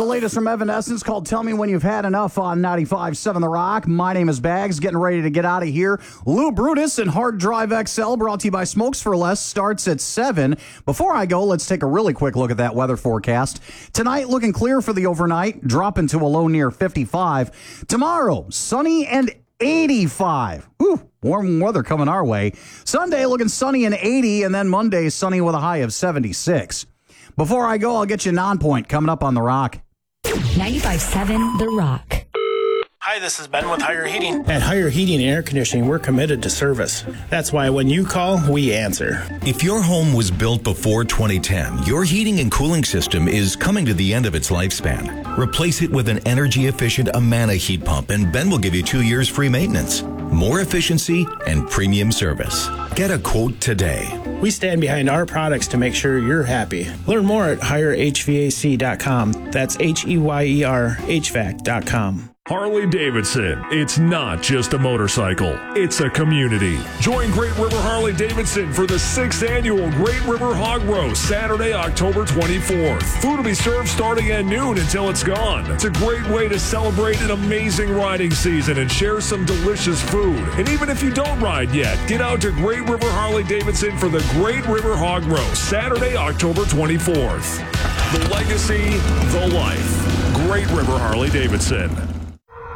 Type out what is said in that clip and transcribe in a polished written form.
The latest from Evanescence called Tell Me When You've Had Enough on 95.7 The Rock. My name is Bags, getting ready to get out of here. Lou Brutus and Hard Drive XL, brought to you by Smokes for Less, starts at 7. Before I go, let's take a really quick look at that weather forecast. Tonight, looking clear for the overnight, dropping to a low near 55. Tomorrow, sunny and 85. Whew, warm weather coming our way. Sunday, looking sunny and 80, and then Monday, sunny with a high of 76. Before I go, I'll get you Non-Point coming up on The Rock. 95.7 The Rock. Hi, this is Ben with Higher Heating. At Higher Heating and Air Conditioning, we're committed to service. That's why when you call, we answer. If your home was built before 2010, your heating and cooling system is coming to the end of its lifespan. Replace it with an energy-efficient Amana heat pump, and Ben will give you 2 years free maintenance, more efficiency, and premium service. Get a quote today. We stand behind our products to make sure you're happy. Learn more at HireHVAC.com. That's HEYER HVAC.com. Harley-Davidson. It's not just a motorcycle. It's a community. Join Great River Harley-Davidson for the 6th annual Great River Hog Roast, Saturday, October 24th. Food will be served starting at noon until it's gone. It's a great way to celebrate an amazing riding season and share some delicious food. And even if you don't ride yet, get out to Great River Harley-Davidson for the Great River Hog Roast, Saturday, October 24th. The legacy, the life. Great River Harley-Davidson.